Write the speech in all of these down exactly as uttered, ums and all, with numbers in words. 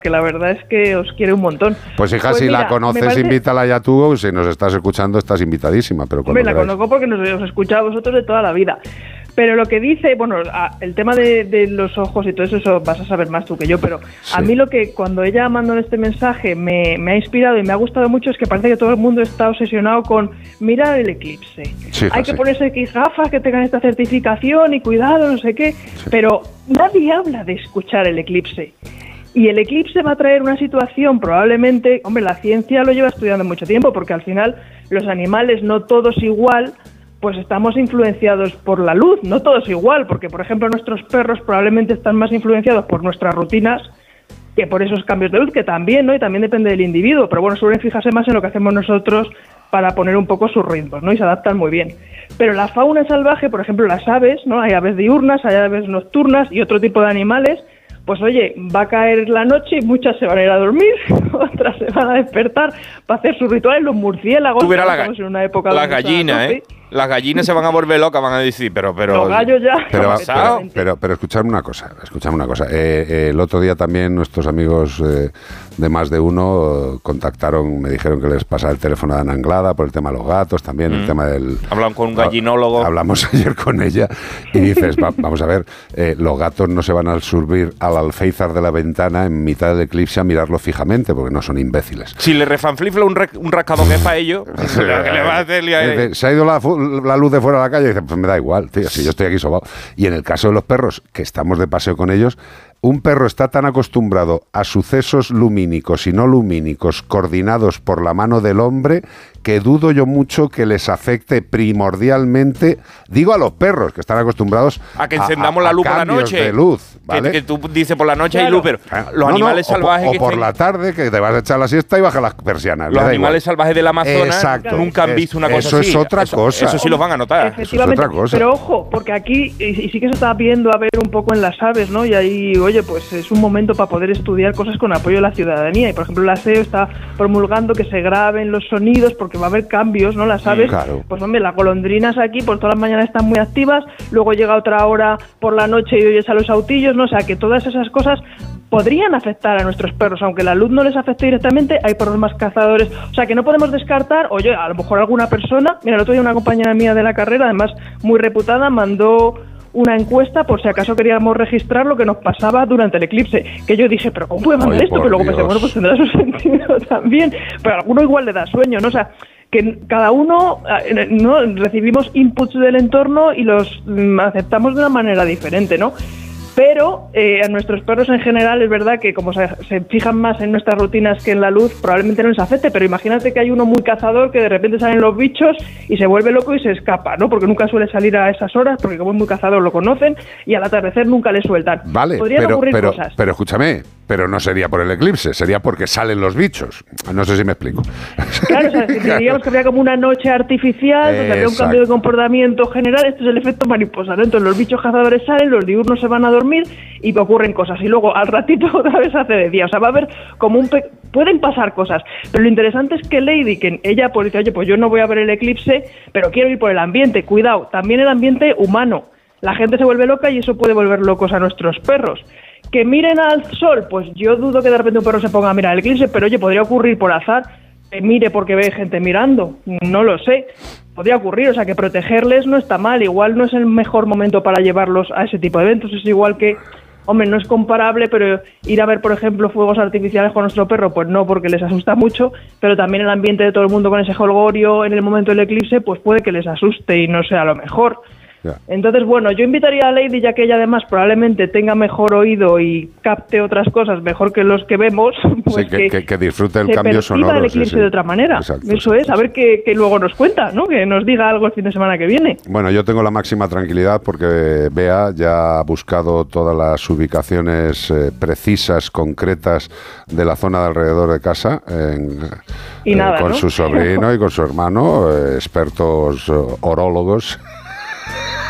que la verdad es que os quiere un montón. Pues hija, pues si mira, la conoces, parece... invítala ya tú, si nos estás escuchando, estás invitadísima. Pero Hombre, la conozco porque nos os he escuchado a vosotros de toda la vida. Pero lo que dice, bueno, el tema de, de los ojos y todo eso, eso vas a saber más tú que yo, pero sí. A mí lo que cuando ella mandó este mensaje me, me ha inspirado y me ha gustado mucho es que parece que todo el mundo está obsesionado con mirar el eclipse. Sí, Hay que sí. ponerse X gafas que tengan esta certificación y cuidado, no sé qué, sí. Pero nadie habla de escuchar el eclipse. Y el eclipse va a traer una situación probablemente, hombre, la ciencia lo lleva estudiando mucho tiempo, porque al final los animales, no todos igual, pues estamos influenciados por la luz, no todos igual, porque por ejemplo nuestros perros probablemente están más influenciados por nuestras rutinas que por esos cambios de luz, que también, ¿no? Y también depende del individuo, pero bueno, suelen fijarse más en lo que hacemos nosotros para poner un poco sus ritmos, ¿no? Y se adaptan muy bien. Pero la fauna salvaje, por ejemplo, las aves, ¿no? Hay aves diurnas, hay aves nocturnas y otro tipo de animales. Pues oye, va a caer la noche y muchas se van a ir a dormir, otras se van a despertar para hacer sus rituales, los murciélagos. Tú verás la, en una época las gallinas, ¿eh? Las gallinas se van a volver locas, van a decir, pero... pero los gallos ya... Pero, pero, pero, pero escuchadme una cosa, escuchadme una cosa. Eh, eh, el otro día también nuestros amigos eh, de Más de Uno eh, contactaron, me dijeron que les pasaba el teléfono de Ana Anglada por el tema de los gatos, también mm. el tema del... Hablan con un gallinólogo. Hablamos ayer con ella y dices, va, vamos a ver, eh, los gatos no se van a subir al alféizar de la ventana en mitad del eclipse a mirarlo fijamente, porque no son imbéciles. Si le refanflifla un, re, un rascado que es para ellos, ¿qué le va a hacer? Dice, se ha ido la, la luz de fuera a la calle y dice, pues me da igual, tío, si yo estoy aquí sobao. Y en el caso de los perros, que estamos de paseo con ellos, un perro está tan acostumbrado a sucesos lumínicos y no lumínicos coordinados por la mano del hombre que dudo yo mucho que les afecte primordialmente, digo a los perros que están acostumbrados a que encendamos a, a, la luz por la noche, de luz, ¿vale? que, que tú dices por la noche claro. hay luz, pero los no, animales no, salvajes o, que o por estén... la tarde que te vas a echar la siesta y bajas las persianas. Los animales salvajes del Amazonas Exacto. nunca han visto una cosa eso así. Es otra eso, cosa. Eso sí los van a notar. Efectivamente, eso es otra cosa. Pero ojo, porque aquí y sí que se está viendo a ver un poco en las aves, ¿no? Y ahí, oye, pues es un momento para poder estudiar cosas con apoyo de la ciudadanía. Y por ejemplo, la S E O está promulgando que se graben los sonidos porque va a haber cambios, ¿no? Las aves, claro. Pues hombre, las golondrinas aquí, pues todas las mañanas están muy activas, luego llega otra hora por la noche y oyes a los autillos, ¿no? O sea, que todas esas cosas podrían afectar a nuestros perros, aunque la luz no les afecte directamente, hay perros más cazadores, o sea, que no podemos descartar, oye, a lo mejor alguna persona, mira, el otro día una compañera mía de la carrera, además muy reputada, mandó una encuesta por si acaso queríamos registrar lo que nos pasaba durante el eclipse, que yo dije, pero ¿cómo puede mandar Ay, esto? Pero luego pensé, bueno, pues tendrá su sentido también, pero a alguno igual le da sueño, ¿no? O sea, que cada uno, ¿no? Recibimos inputs del entorno y los mm, aceptamos de una manera diferente, ¿no? Pero eh, a nuestros perros en general es verdad que como se, se fijan más en nuestras rutinas que en la luz, probablemente no les afecte, pero imagínate que hay uno muy cazador que de repente salen los bichos y se vuelve loco y se escapa, ¿no? Porque nunca suele salir a esas horas, porque como es muy cazador lo conocen y al atardecer nunca le sueltan. Vale, Podrían pero, ocurrir pero, cosas. pero escúchame, pero no sería por el eclipse, sería porque salen los bichos. No sé si me explico. Claro, o sea, si diríamos que habría como una noche artificial, donde habría un cambio de comportamiento general, esto es el efecto mariposa, ¿no? Entonces los bichos cazadores salen, los diurnos se van a dormir y ocurren cosas, y luego al ratito otra vez hace de día, o sea, va a haber como un... Pe- pueden pasar cosas, pero lo interesante es que Lady, que ella pues dice, oye, pues yo no voy a ver el eclipse, pero quiero ir por el ambiente, cuidado, también el ambiente humano, la gente se vuelve loca y eso puede volver locos a nuestros perros. Que miren al sol, pues yo dudo que de repente un perro se ponga a mirar el eclipse, pero oye, podría ocurrir por azar, que mire porque ve gente mirando, no lo sé, podría ocurrir, o sea que protegerles no está mal, igual no es el mejor momento para llevarlos a ese tipo de eventos, es igual que, hombre, no es comparable, pero ir a ver, por ejemplo, fuegos artificiales con nuestro perro, pues no, porque les asusta mucho, pero también el ambiente de todo el mundo con ese jolgorio en el momento del eclipse, pues puede que les asuste y no sea lo mejor. Yeah. Entonces, bueno, yo invitaría a Lady, ya que ella además probablemente tenga mejor oído y capte otras cosas mejor que los que vemos, pues sí, que, que, que disfrute el se cambio sonoro. El eclipse sí, sí. de otra manera. Exacto, Eso es, a ver que, que luego nos cuenta, ¿no? Que nos diga algo el fin de semana que viene. Bueno, yo tengo la máxima tranquilidad porque Bea ya ha buscado todas las ubicaciones eh, precisas, concretas de la zona de alrededor de casa, en, y eh, nada, con ¿no? su sobrino y con su hermano, eh, expertos eh, orólogos.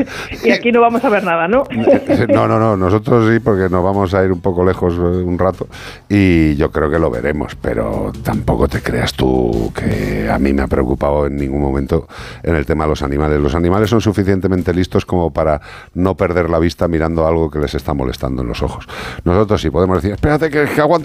y aquí no vamos a ver nada, ¿no? No, no, no, nosotros sí, porque nos vamos a ir un poco lejos un rato y yo creo que lo veremos, pero tampoco te creas tú que a mí me ha preocupado en ningún momento en el tema de los animales. Los animales son suficientemente listos como para no perder la vista mirando algo que les está molestando en los ojos. Nosotros sí podemos decir, espérate que, que aguanta